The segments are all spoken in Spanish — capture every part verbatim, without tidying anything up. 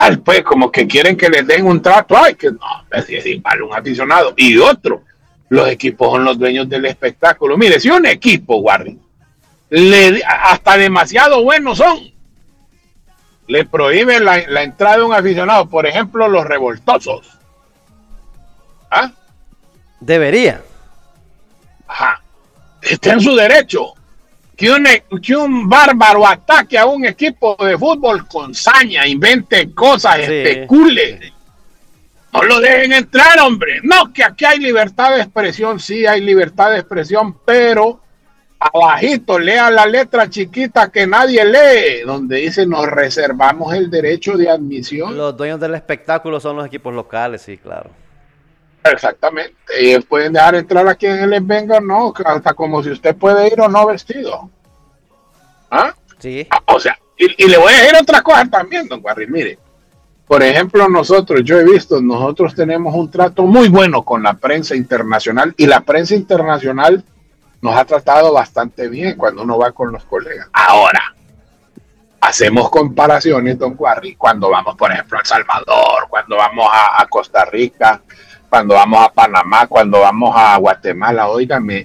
pues como que quieren que les den un trato, ay, que no, es decir, vale un aficionado. Y otro, los equipos son los dueños del espectáculo. Mire, si un equipo, Warren, le, hasta demasiado buenos son, le prohíben la, la entrada de un aficionado, por ejemplo, los revoltosos. ¿Ah? Debería. Ajá. Está en su derecho. Que un, que un bárbaro ataque a un equipo de fútbol con saña, invente cosas, sí, especule. No lo dejen entrar, hombre. No, que aquí hay libertad de expresión. Sí, hay libertad de expresión, pero abajito, lea la letra chiquita que nadie lee, donde dice nos reservamos el derecho de admisión. Los dueños del espectáculo son los equipos locales, sí, claro. Exactamente. Y pueden dejar entrar a quien les venga, no, hasta como si usted puede ir o no vestido. ¿Ah? Sí. O sea, y, y le voy a decir otra cosa también, don Guarri, mire. Por ejemplo, nosotros, yo he visto, nosotros tenemos un trato muy bueno con la prensa internacional y la prensa internacional nos ha tratado bastante bien cuando uno va con los colegas. Ahora, hacemos comparaciones, don Guarri, cuando vamos, por ejemplo, a El Salvador, cuando vamos a, a Costa Rica, cuando vamos a Panamá, cuando vamos a Guatemala, óigame,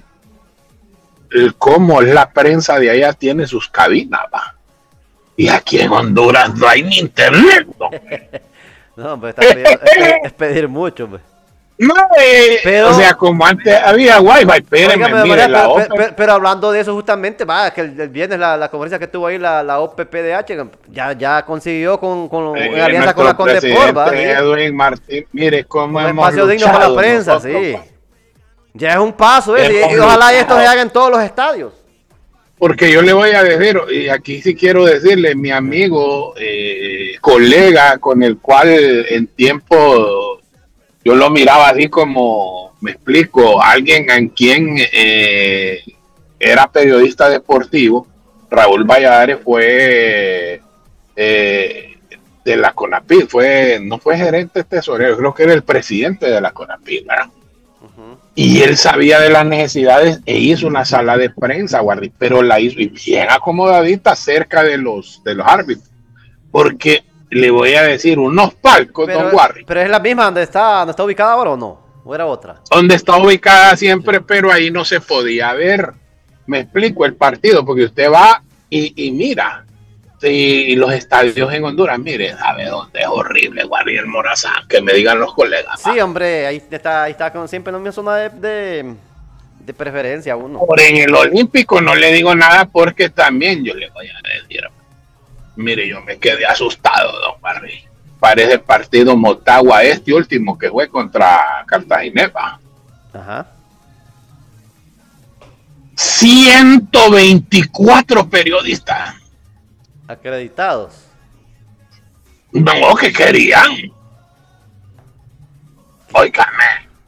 cómo la prensa de allá tiene sus cabinas, va. Y aquí en Honduras no hay ni internet, ¿no? No, pues está pidiendo, es, pedir, es pedir mucho, pues. No, eh, pero, o sea, como antes había wifi, espérenme, oiga, pero, mire, pero, la pero, pero, pero hablando de eso justamente, va, que el, el viernes la, la conferencia que tuvo ahí la, la O P P D H, ya, ya consiguió con, con eh, en alianza con la Condepor, va. Edwin Martín, mire cómo un hemos espacio digno para la prensa, nosotros, sí. Va. Ya es un paso, ¿eh? Y, y ojalá esto se haga en todos los estadios. Porque yo le voy a decir, y aquí sí quiero decirle, mi amigo, eh, colega con el cual en tiempo yo lo miraba así como, me explico, alguien en quien eh, era periodista deportivo, Raúl Valladares fue eh, de la CONAPID, fue, no fue gerente tesorero, creo que era el presidente de la CONAPID, ¿verdad? Y él sabía de las necesidades e hizo una sala de prensa, Guardi, pero la hizo y bien acomodadita cerca de los, de los árbitros. Porque le voy a decir, unos palcos, pero, don Guardi. Pero es la misma donde está, donde está ubicada ahora o no, o era otra. Donde está ubicada siempre, sí. Pero ahí no se podía ver. Me explico el partido, porque usted va y, y mira. Sí, y los estadios en Honduras, mire, ¿sabe dónde es horrible, Guardi, el Morazán? Que me digan los colegas. Sí, hombre, ahí está, ahí está con, siempre en mi zona de, de, de preferencia uno. Por en el Olímpico no le digo nada porque también yo le voy a decir, mire, yo me quedé asustado, don Guardi. Parece el partido Motagua este último que fue contra Cartagena. Ajá. ciento veinticuatro periodistas. Acreditados. No, que querían. Óigame.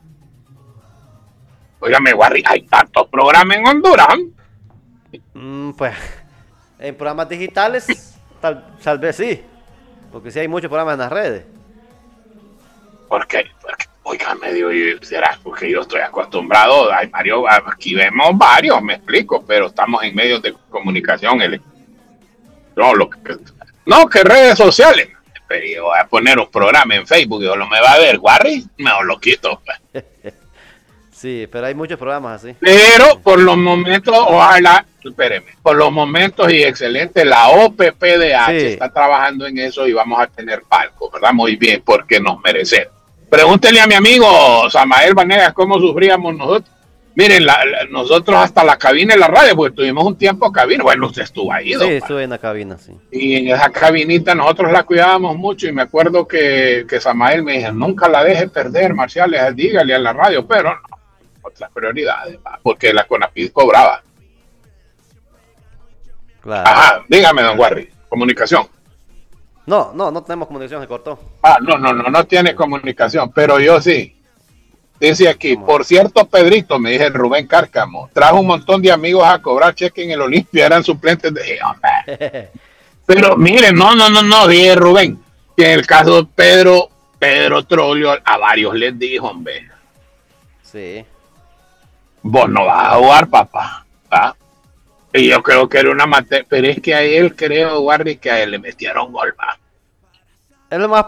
Óigame, Guarri, hay tantos programas en Honduras. Mm, pues, en programas digitales, tal, tal vez sí. Porque sí hay muchos programas en las redes. ¿Por qué? Porque, óigame, digo, será porque yo estoy acostumbrado. Hay varios, aquí vemos varios, me explico, pero estamos en medios de comunicación. El, No, lo que, no, que redes sociales. Pero yo voy a poner un programa en Facebook y yo no me va a ver, Guarri, mejor lo quito. Sí, pero hay muchos programas así. Pero por los momentos, ojalá, espéreme, por los momentos y excelente, la O P P D H sí. Está trabajando en eso y vamos a tener palco, ¿verdad? Muy bien, porque nos merecemos. Pregúntele a mi amigo Samael Vanegas cómo sufríamos nosotros. Miren, la, la, nosotros hasta la cabina de la radio, porque tuvimos un tiempo cabina. Bueno, usted estuvo ahí, ¿no? Sí, estuve en la cabina, sí. Y en esa cabinita nosotros la cuidábamos mucho y me acuerdo que, que Samael me dijo, nunca la deje perder, Marciales, dígale a la radio, pero no, otras prioridades, porque la CONAPID cobraba. Claro. Ajá, dígame, don Guarri, comunicación. No, no, no tenemos comunicación, se cortó. Ah, no, no, no, no tiene comunicación, pero yo sí. Dice aquí, por cierto, Pedrito, me dice Rubén Cárcamo, trajo un montón de amigos a cobrar cheque en el Olimpia, eran suplentes de... Pero miren, no, no, no, no, dije Rubén, que en el caso de Pedro, Pedro Trollio, a varios les dijo, hombre. Sí. Vos no vas a jugar, papá. ¿Ah? Y yo creo que era una materia, pero es que a él creo, Guardi, que a él le metieron gol, ¿va? es lo más